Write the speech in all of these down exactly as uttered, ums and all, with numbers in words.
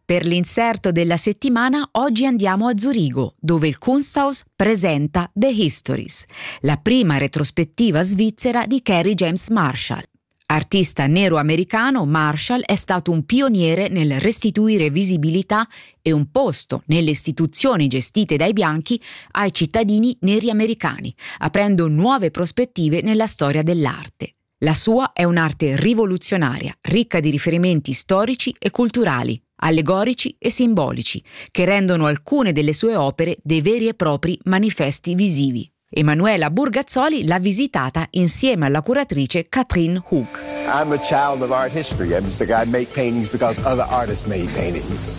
Per l'inserto della settimana oggi andiamo a Zurigo, dove il Kunsthaus presenta The Histories, la prima retrospettiva svizzera di Kerry James Marshall. Artista nero-americano, Marshall è stato un pioniere nel restituire visibilità e un posto nelle istituzioni gestite dai bianchi ai cittadini neri americani, aprendo nuove prospettive nella storia dell'arte. La sua è un'arte rivoluzionaria, ricca di riferimenti storici e culturali, allegorici e simbolici, che rendono alcune delle sue opere dei veri e propri manifesti visivi. Emanuela Burgazzoli l'ha visitata insieme alla curatrice Catherine Hug. I'm a child of art history. I'm just like I make paintings because other artists made paintings.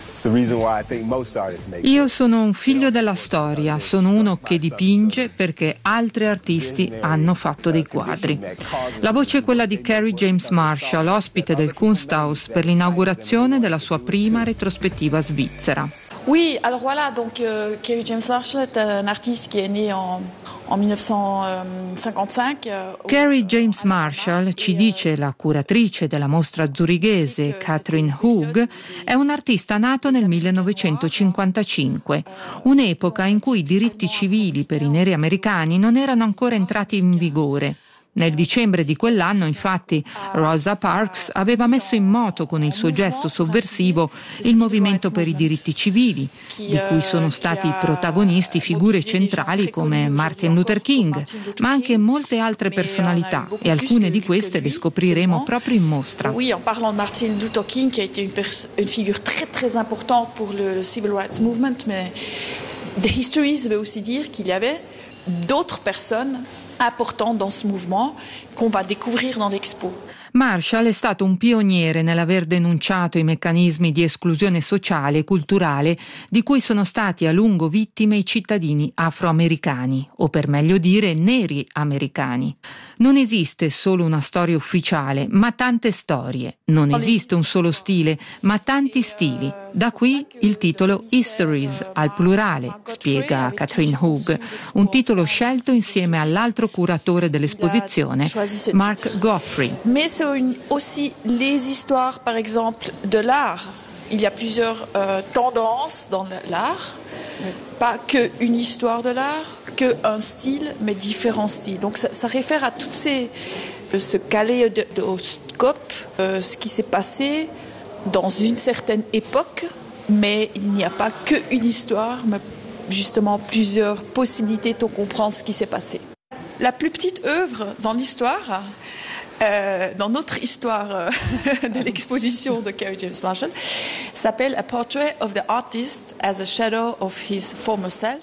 Io sono un figlio della storia, sono uno che dipinge perché altri artisti hanno fatto dei quadri. La voce è quella di Kerry James Marshall, ospite del Kunsthaus per l'inaugurazione della sua prima retrospettiva svizzera. Oui, alors voilà, donc euh, Kerry James Marshall est un artiste qui est né en, en millenovecentocinquantacinque. Euh, Kerry James Marshall, ci dice la curatrice della mostra zurighese Catherine Hug, è un artista nato nel millenovecentocinquantacinque, un'epoca in cui i diritti civili per i neri americani non erano ancora entrati in vigore. Nel dicembre di quell'anno, infatti, Rosa Parks aveva messo in moto con il suo gesto sovversivo il movimento per i diritti civili, di cui sono stati protagonisti figure centrali come Martin Luther King, ma anche molte altre personalità, e alcune di queste le scopriremo proprio in mostra. Oui, en parlant de Martin Luther King, qui a été une, pers- une figure très très importante pour le Civil Rights Movement, mais The Histories veut aussi dire qu'il y avait d'autres personnes importantes dans ce mouvement qu'on va découvrir dans l'expo. Marshall è stato un pioniere nell'aver denunciato i meccanismi di esclusione sociale e culturale di cui sono stati a lungo vittime i cittadini afroamericani, o per meglio dire neri americani. Non esiste solo una storia ufficiale, ma tante storie. Non esiste un solo stile, ma tanti stili. Da qui il titolo Histories, al plurale, spiega Catherine Hug, un titolo scelto insieme all'altro curatore dell'esposizione, Mark Godfrey. Mais c'est aussi les histoires, par exemple, de l'art. Il y a plusieurs euh, tendances dans l'art, pas qu'une histoire de l'art, qu'un style, mais différents styles. Donc ça, ça réfère à toutes ces, ce kaléidoscope, euh, ce qui s'est passé dans une certaine époque, mais il n'y a pas qu'une histoire, mais justement plusieurs possibilités pour comprendre ce qui s'est passé. La plus petite œuvre dans l'histoire, euh, dans notre histoire euh, de l'exposition de Kerry James Marshall, s'appelle A Portrait of the Artist as a Shadow of His Former Self.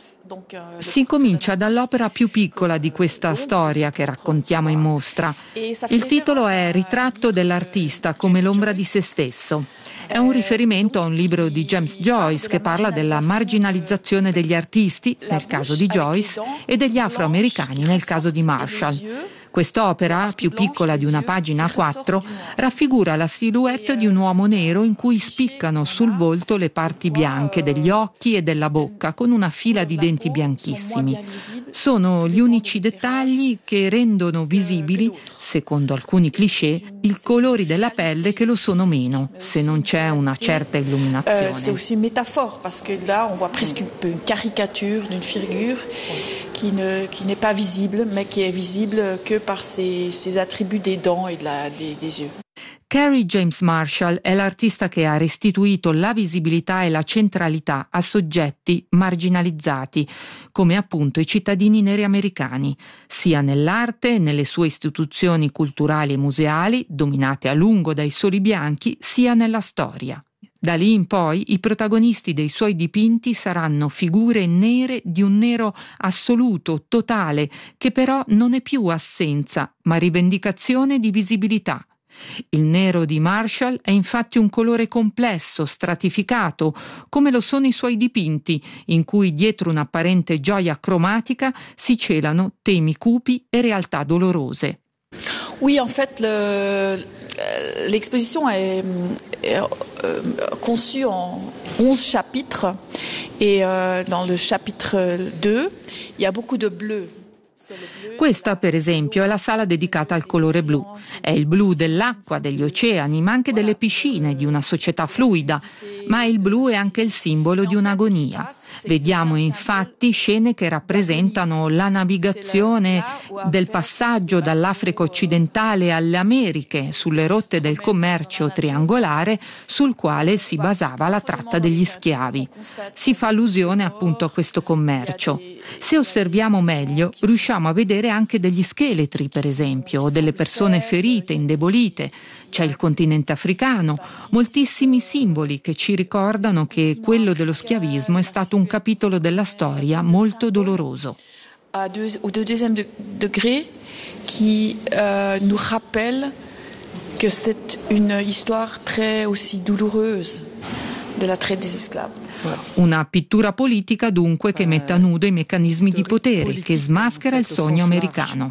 Si comincia dall'opera più piccola di questa storia che raccontiamo in mostra. Il titolo è Ritratto dell'artista come l'ombra di se stesso. È un riferimento a un libro di James Joyce che parla della marginalizzazione degli artisti, nel caso di Joyce, e degli afroamericani, nel caso di Marshall. Quest'opera, più piccola di una pagina a quattro, raffigura la silhouette di un uomo nero in cui spiccano sul volto le parti bianche degli occhi e della bocca, con una fila di denti bianchissimi. Sono gli unici dettagli che rendono visibili, secondo alcuni cliché, i colori della pelle che lo sono meno, se non c'è una certa illuminazione. Euh, c'est aussi une métaphore, parce que là, on voit presque une caricature d'une figure qui ne, qui n'est pas visible, mais qui est visible que par ses, ses attributs des dents et de la, des, des yeux. Kerry James Marshall è l'artista che ha restituito la visibilità e la centralità a soggetti marginalizzati, come appunto i cittadini neri americani, sia nell'arte, nelle sue istituzioni culturali e museali, dominate a lungo dai soli bianchi, sia nella storia. Da lì in poi i protagonisti dei suoi dipinti saranno figure nere di un nero assoluto, totale, che però non è più assenza, ma rivendicazione di visibilità. Il nero di Marshall è infatti un colore complesso, stratificato, come lo sono i suoi dipinti, in cui dietro un'apparente gioia cromatica si celano temi cupi e realtà dolorose. Oui, en fait, le, l'exposition est, est euh, conçue en onze chapitres et euh, dans le chapitre deux, il y a beaucoup de bleu. Questa, per esempio, è la sala dedicata al colore blu. È il blu dell'acqua, degli oceani, ma anche delle piscine, di una società fluida. ma il blu è anche il simbolo di un'agonia. Vediamo infatti scene che rappresentano la navigazione del passaggio dall'Africa occidentale alle Americhe sulle rotte del commercio triangolare sul quale si basava la tratta degli schiavi. Si fa allusione appunto a questo commercio. Se osserviamo meglio, riusciamo a vedere anche degli scheletri, per esempio, o delle persone ferite, indebolite. C'è il continente africano, moltissimi simboli che ci ricordano che quello dello schiavismo è stato un capitolo della storia molto doloroso. À deux, au deuxième degré, qui euh, nous rappelle que c'est une histoire très aussi douloureuse de la traite des esclaves. Una pittura politica dunque che mette a nudo i meccanismi di potere, che smaschera il sogno americano.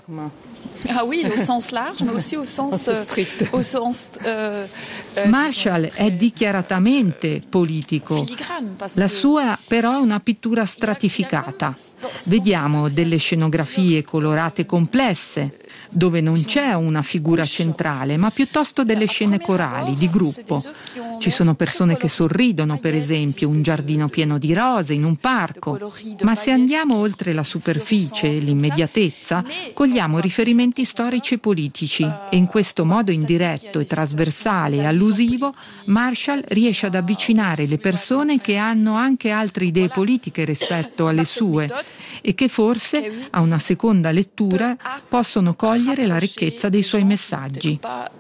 Ah oui, au sens large, ma aussi au sens, euh, au sens euh, euh, Marshall è dichiaratamente politico. La sua però è una pittura stratificata. Vediamo delle scenografie colorate complesse, dove non c'è una figura centrale, ma piuttosto delle scene corali, di gruppo. Ci sono persone che sorridono, per esempio, un giardino pieno di rose in un parco. Ma se andiamo oltre la superficie e l'immediatezza, cogliamo riferimenti storici e politici, e in questo modo indiretto e trasversale e allusivo Marshall riesce ad avvicinare le persone che hanno anche altre idee politiche rispetto alle sue e che forse a una seconda lettura possono cogliere la ricchezza dei suoi messaggi.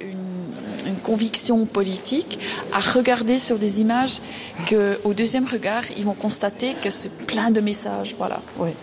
Une conviction politique à regarder sur des images que au deuxième regard ils vont constater que c'est plein de messages, voilà. Ouais.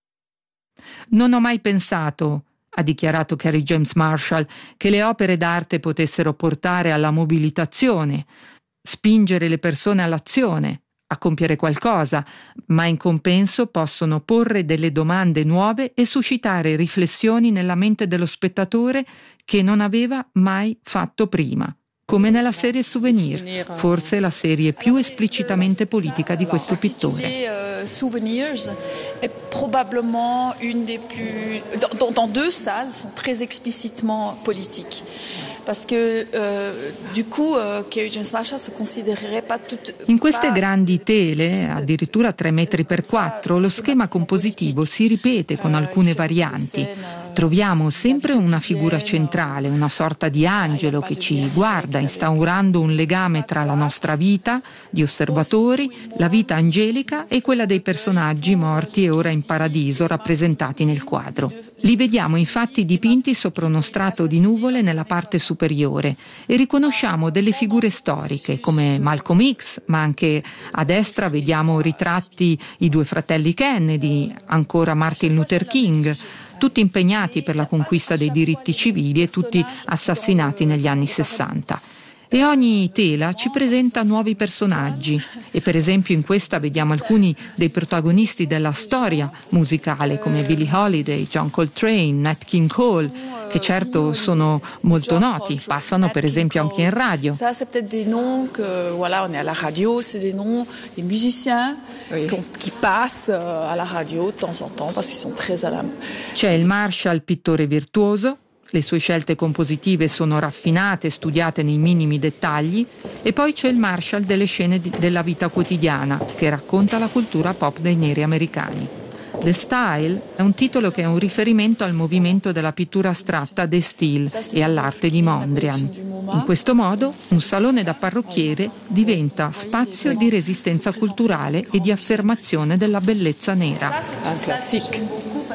Non ho mai pensato, ha dichiarato Kerry James Marshall, che le opere d'arte potessero portare alla mobilitazione, spingere le persone all'azione, a compiere qualcosa, ma in compenso possono porre delle domande nuove e suscitare riflessioni nella mente dello spettatore che non aveva mai fatto prima. Come nella serie Souvenir, forse la serie più esplicitamente politica di questo pittore. Souvenirs est probablement une des plus dans, dans deux salles sont très explicitement politiques. Parce que euh, du coup euh, Kerry James Marshall se considérerait pas toute. In queste grandi tele, addirittura tre metri per quattro, lo schema compositivo si ripete con alcune varianti. Troviamo sempre una figura centrale, una sorta di angelo che ci guarda, instaurando un legame tra la nostra vita di osservatori, la vita angelica e quella dei personaggi morti e ora in paradiso rappresentati nel quadro. Li vediamo infatti dipinti sopra uno strato di nuvole nella parte superiore e riconosciamo delle figure storiche come Malcolm X, ma anche a destra vediamo ritratti i due fratelli Kennedy, ancora Martin Luther King, tutti impegnati per la conquista dei diritti civili e tutti assassinati negli anni sessanta. E ogni tela ci presenta nuovi personaggi e per esempio in questa vediamo alcuni dei protagonisti della storia musicale come Billie Holiday, John Coltrane, Nat King Cole, che certo sono molto noti, passano per esempio anche in radio. Ça c'est peut-être des noms que voilà, on est à la radio, c'est des noms des musiciens oui. qui passent à la radio de temps en temps parce qu'ils sont très à la. C'è il Marshall pittore virtuoso. Le sue scelte compositive sono raffinate, studiate nei minimi dettagli, e poi c'è il Marshall delle scene di, della vita quotidiana, che racconta la cultura pop dei neri americani. The Style è un titolo che è un riferimento al movimento della pittura astratta De Stijl e all'arte di Mondrian. In questo modo, un salone da parrucchiere diventa spazio di resistenza culturale e di affermazione della bellezza nera. Un classique.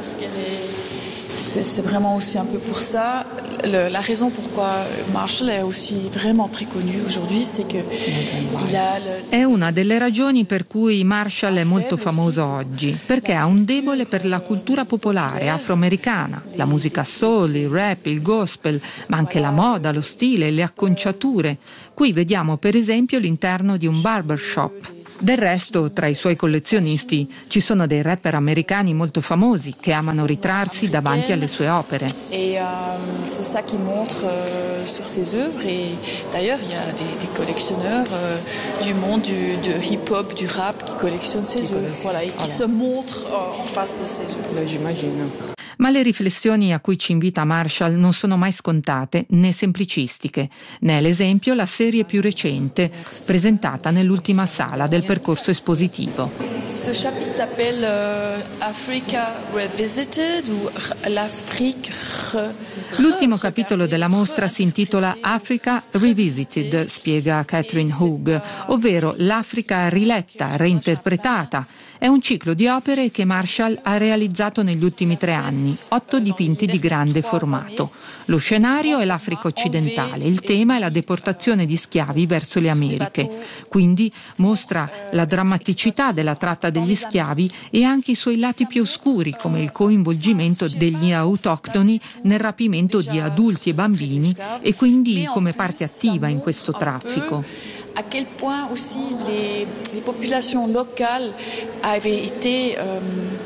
C'est, c'est vraiment aussi un peu pour ça. Le, la raison pourquoi Marshall è aussi vraiment très connu aujourd'hui, c'est que il a le... È una delle ragioni per cui Marshall è molto famoso oggi, perché ha un debole per la cultura popolare afroamericana, la musica soul, il rap, il gospel, ma anche la moda, lo stile, le acconciature. Qui vediamo per esempio l'interno di un barbershop. Del resto, tra i suoi collezionisti ci sono dei rapper americani molto famosi che amano ritrarsi davanti alle sue opere. Et euh, c'est ça qui montre euh, sur ses œuvres. Et d'ailleurs, il y a des, des collectionneurs euh, du monde du de hip-hop, du rap qui collectionnent ses œuvres, voilà, et qui se montrent euh, en face de ses œuvres. Beh, j'imagino. Ma le riflessioni a cui ci invita Marshall non sono mai scontate né semplicistiche. Ne è l'esempio la serie più recente, presentata nell'ultima sala del percorso espositivo. Ce chapitre s'appelle euh, Africa Revisited ou l'Afrique re... L'ultimo capitolo della mostra si intitola Africa Revisited, spiega Catherine Hoog, ovvero l'Africa riletta, reinterpretata. È un ciclo di opere che Marshall ha realizzato negli ultimi tre anni, otto dipinti di grande formato. Lo scenario è l'Africa occidentale, il tema è la deportazione di schiavi verso le Americhe. Quindi mostra la drammaticità della tratta degli schiavi e anche i suoi lati più oscuri, come il coinvolgimento degli autoctoni nel rapimento di adulti e bambini e quindi come parte attiva in questo traffico. À quel point aussi les, les populations locales avaient été euh,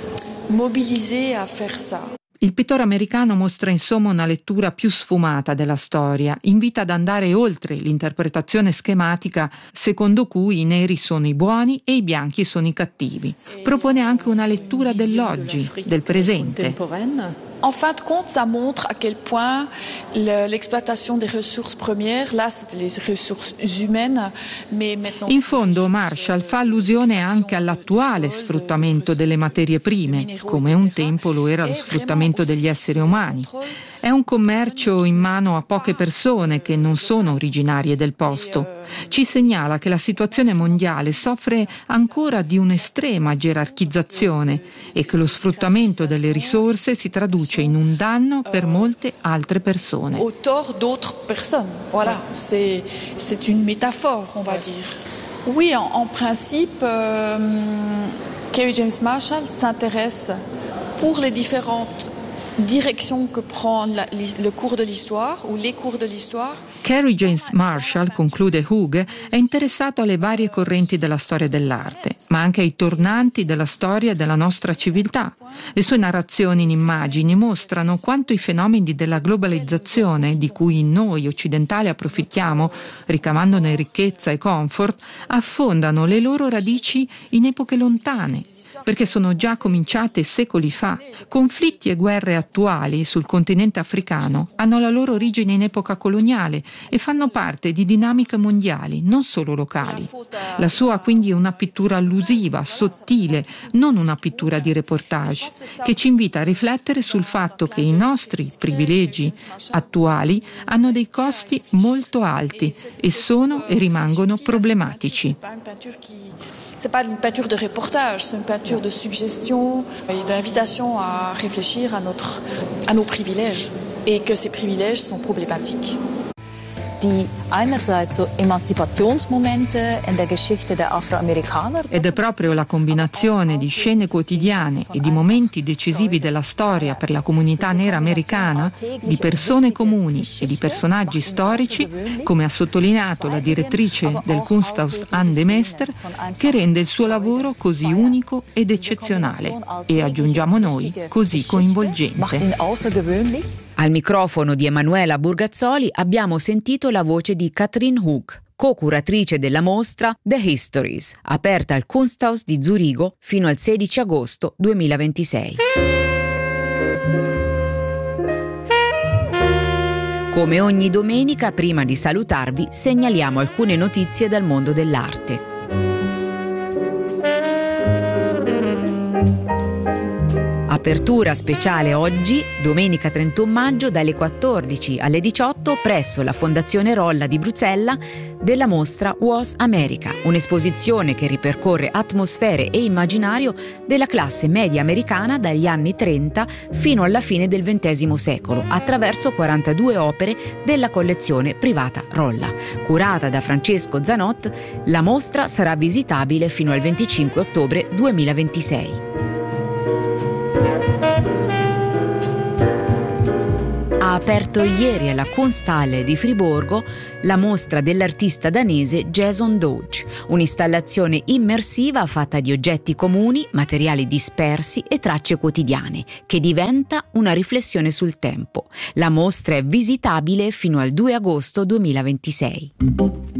mobilisées à faire ça. Il pittore americano mostra insomma una lettura più sfumata della storia, invita ad andare oltre l'interpretazione schematica secondo cui i neri sono i buoni e i bianchi sono i cattivi. Propone anche una lettura dell'oggi, del presente. En fin de compte, ça montre à quel point le, l'exploitation des ressources premières, là c'était les ressources humaines, mais maintenant... In fondo Marshall fa allusione anche all'attuale sfruttamento delle materie prime, come un tempo lo era lo sfruttamento degli esseri umani. È un commercio in mano a poche persone che non sono originarie del posto. Ci segnala che la situazione mondiale soffre ancora di un'estrema gerarchizzazione e che lo sfruttamento delle risorse si traduce in un danno per molte altre persone. Au tort d'autres personnes. Voilà, c'est, c'est une métaphore, on va dire. Oui, en, en principe, euh, Kerry James Marshall s'intéresse pour les différentes direction que prend la, le cours de l'histoire ou les cours de l'histoire. Kerry James Marshall, conclude Hoog, è interessato alle varie correnti della storia dell'arte, ma anche ai tornanti della storia della nostra civiltà. Le sue narrazioni in immagini mostrano quanto i fenomeni della globalizzazione, di cui noi occidentali approfittiamo, ricavandone ricchezza e comfort, affondano le loro radici in epoche lontane, perché sono già cominciate secoli fa. Conflitti e guerre attuali sul continente africano hanno la loro origine in epoca coloniale e fanno parte di dinamiche mondiali, non solo locali. La sua quindi è una pittura allusiva, sottile, non una pittura di reportage, che ci invita a riflettere sul fatto che i nostri privilegi attuali hanno dei costi molto alti e sono e rimangono problematici. C'est pas une peinture de reportage, c'est une peinture de suggestion et d'invitation à réfléchir à notre, à nos privilèges et que ces privilèges sont problématiques. Die einerseits so Emanzipationsmomente in der Geschichte der Afroamerikaner. Ed è proprio la combinazione di scene quotidiane e di momenti decisivi della storia per la comunità nera americana, di persone comuni e di personaggi storici, come ha sottolineato la direttrice del Kunsthaus Anne de Meester, che rende il suo lavoro così unico ed eccezionale e, aggiungiamo noi, così coinvolgente. Al microfono di Emanuela Burgazzoli abbiamo sentito la voce di Catherine Hoog, co-curatrice della mostra The Histories, aperta al Kunsthaus di Zurigo fino al sedici agosto duemilaventisei. Come ogni domenica, prima di salutarvi, segnaliamo alcune notizie dal mondo dell'arte. Apertura speciale oggi, domenica trentuno maggio, dalle quattordici alle diciotto presso la Fondazione Rolla di Bruxelles della mostra Was America, un'esposizione che ripercorre atmosfere e immaginario della classe media americana dagli anni trenta fino alla fine del ventesimo secolo, attraverso quarantadue opere della collezione privata Rolla. Curata da Francesco Zanot, la mostra sarà visitabile fino al venticinque ottobre duemilaventisei. Ha aperto ieri alla Kunsthalle di Friburgo la mostra dell'artista danese Jason Dodge, un'installazione immersiva fatta di oggetti comuni, materiali dispersi e tracce quotidiane, che diventa una riflessione sul tempo. La mostra è visitabile fino al due agosto duemilaventisei.